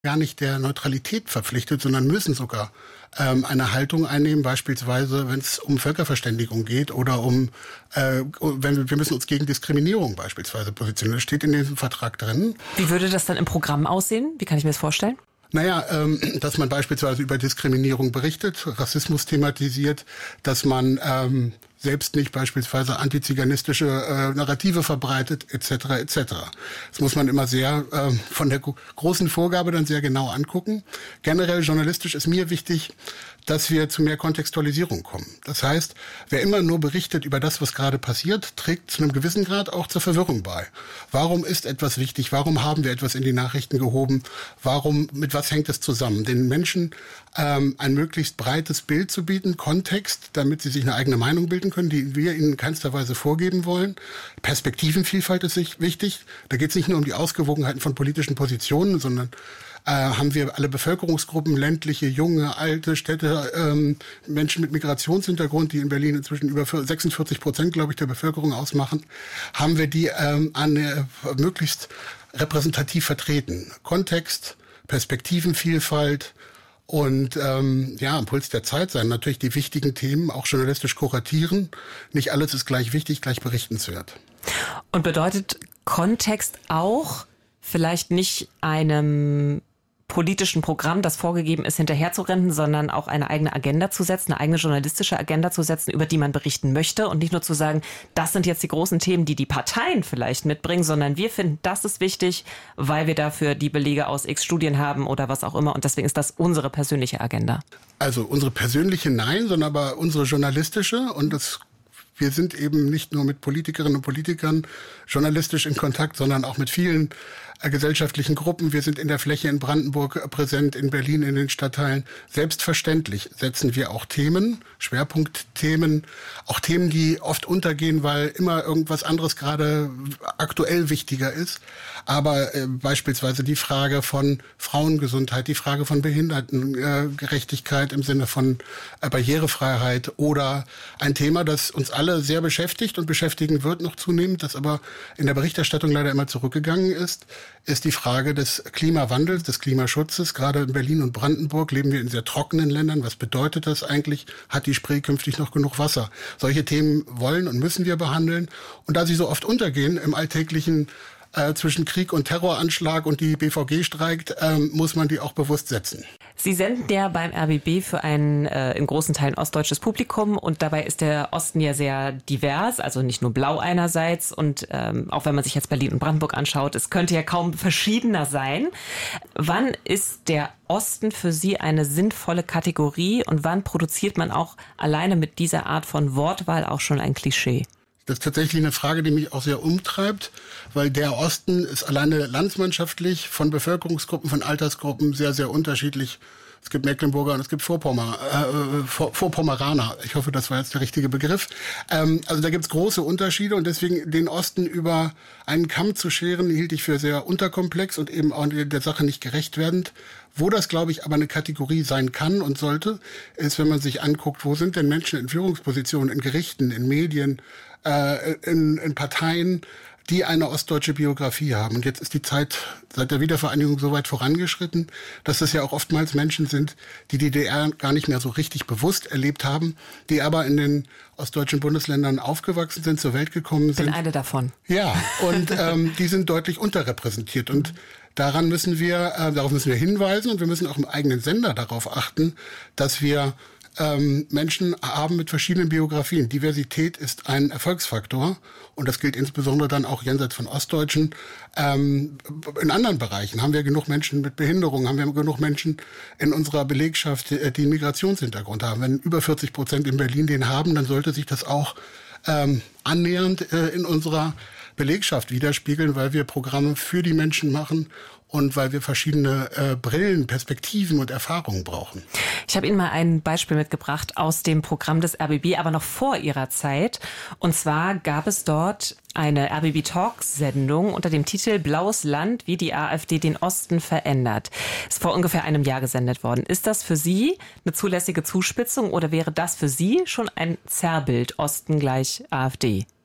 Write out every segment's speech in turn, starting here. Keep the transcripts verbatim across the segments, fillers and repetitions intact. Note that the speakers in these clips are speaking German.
gar nicht der Neutralität verpflichtet, sondern müssen sogar ähm, eine Haltung einnehmen, beispielsweise wenn es um Völkerverständigung geht oder um, äh, wenn wir, wir müssen uns gegen Diskriminierung beispielsweise positionieren. Das steht in diesem Vertrag drin. Wie würde das dann im Programm aussehen? Wie kann ich mir das vorstellen? Naja, ähm, dass man beispielsweise über Diskriminierung berichtet, Rassismus thematisiert, dass man ähm, selbst nicht beispielsweise antiziganistische äh, Narrative verbreitet, et cetera et cetera. Das muss man immer sehr äh, von der großen Vorgabe dann sehr genau angucken. Generell journalistisch ist mir wichtig, dass wir zu mehr Kontextualisierung kommen. Das heißt, wer immer nur berichtet über das, was gerade passiert, trägt zu einem gewissen Grad auch zur Verwirrung bei. Warum ist etwas wichtig? Warum haben wir etwas in die Nachrichten gehoben? Warum, mit was hängt es zusammen? Den Menschen ähm, ein möglichst breites Bild zu bieten, Kontext, damit sie sich eine eigene Meinung bilden können, die wir ihnen in keinster Weise vorgeben wollen. Perspektivenvielfalt ist wichtig. Da geht es nicht nur um die Ausgewogenheiten von politischen Positionen, sondern äh, haben wir alle Bevölkerungsgruppen, ländliche, junge, alte Städte, ähm, Menschen mit Migrationshintergrund, die in Berlin inzwischen über sechsundvierzig Prozent, glaube ich, der Bevölkerung ausmachen, haben wir die ähm, eine, möglichst repräsentativ vertreten. Kontext, Perspektivenvielfalt und ähm, ja, am Puls der Zeit sein. Natürlich die wichtigen Themen auch journalistisch kuratieren. Nicht alles ist gleich wichtig, gleich berichtenswert. Und bedeutet Kontext auch vielleicht nicht einem politischen Programm, das vorgegeben ist, hinterherzurennen, sondern auch eine eigene Agenda zu setzen, eine eigene journalistische Agenda zu setzen, über die man berichten möchte und nicht nur zu sagen, das sind jetzt die großen Themen, die die Parteien vielleicht mitbringen, sondern wir finden, das ist wichtig, weil wir dafür die Belege aus X Studien haben oder was auch immer und deswegen ist das unsere persönliche Agenda. Also unsere persönliche nein, sondern aber unsere journalistische und das wir sind eben nicht nur mit Politikerinnen und Politikern journalistisch in Kontakt, sondern auch mit vielen äh, gesellschaftlichen Gruppen. Wir sind in der Fläche in Brandenburg präsent, in Berlin, in den Stadtteilen. Selbstverständlich setzen wir auch Themen, Schwerpunktthemen, auch Themen, die oft untergehen, weil immer irgendwas anderes gerade aktuell wichtiger ist. Aber äh, beispielsweise die Frage von Frauengesundheit, die Frage von Behindertengerechtigkeit äh, im Sinne von äh, Barrierefreiheit oder ein Thema, das uns alle sehr beschäftigt und beschäftigen wird noch zunehmend, das aber in der Berichterstattung leider immer zurückgegangen ist, ist die Frage des Klimawandels, des Klimaschutzes. Gerade in Berlin und Brandenburg leben wir in sehr trockenen Ländern. Was bedeutet das eigentlich? Hat die Spree künftig noch genug Wasser? Solche Themen wollen und müssen wir behandeln. Und da sie so oft untergehen im alltäglichen äh, zwischen Krieg und Terroranschlag und die B V G streikt, äh, muss man die auch bewusst setzen. Sie senden ja beim R B B für ein äh, in großen Teilen ostdeutsches Publikum und dabei ist der Osten ja sehr divers, also nicht nur blau einerseits und ähm, auch wenn man sich jetzt Berlin und Brandenburg anschaut, es könnte ja kaum verschiedener sein. Wann ist der Osten für Sie eine sinnvolle Kategorie und wann produziert man auch alleine mit dieser Art von Wortwahl auch schon ein Klischee? Das ist tatsächlich eine Frage, die mich auch sehr umtreibt, weil der Osten ist alleine landsmannschaftlich von Bevölkerungsgruppen, von Altersgruppen sehr, sehr unterschiedlich. Es gibt Mecklenburger und es gibt Vorpommer, äh, Vor, Vorpommeraner. Ich hoffe, das war jetzt der richtige Begriff. Ähm, also da gibt es große Unterschiede und deswegen den Osten über einen Kamm zu scheren, hielt ich für sehr unterkomplex und eben auch der Sache nicht gerecht werdend. Wo das, glaube ich, aber eine Kategorie sein kann und sollte, ist, wenn man sich anguckt, wo sind denn Menschen in Führungspositionen, in Gerichten, in Medien, äh, in, in Parteien, die eine ostdeutsche Biografie haben. Und jetzt ist die Zeit seit der Wiedervereinigung so weit vorangeschritten, dass das ja auch oftmals Menschen sind, die die D D R gar nicht mehr so richtig bewusst erlebt haben, die aber in den ostdeutschen Bundesländern aufgewachsen sind, zur Welt gekommen sind. Ich bin eine davon. Ja, und ähm, die sind deutlich unterrepräsentiert. Und daran müssen wir, äh, darauf müssen wir hinweisen und wir müssen auch im eigenen Sender darauf achten, dass wir Ähm, Menschen haben mit verschiedenen Biografien. Diversität ist ein Erfolgsfaktor und das gilt insbesondere dann auch jenseits von Ostdeutschen. Ähm, in anderen Bereichen haben wir genug Menschen mit Behinderung, haben wir genug Menschen in unserer Belegschaft, die einen Migrationshintergrund haben. Wenn über vierzig Prozent in Berlin den haben, dann sollte sich das auch ähm, annähernd äh, in unserer Belegschaft widerspiegeln, weil wir Programme für die Menschen machen und weil wir verschiedene äh, Brillen, Perspektiven und Erfahrungen brauchen. Ich habe Ihnen mal ein Beispiel mitgebracht aus dem Programm des R B B, aber noch vor Ihrer Zeit. Und zwar gab es dort eine R B B Talk-Sendung unter dem Titel Blaues Land, wie die AfD den Osten verändert. Ist vor ungefähr einem Jahr gesendet worden. Ist das für Sie eine zulässige Zuspitzung oder wäre das für Sie schon ein Zerrbild Osten gleich AfD?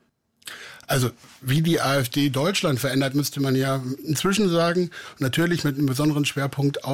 Also wie die AfD Deutschland verändert, müsste man ja inzwischen sagen. Natürlich mit einem besonderen Schwerpunkt auf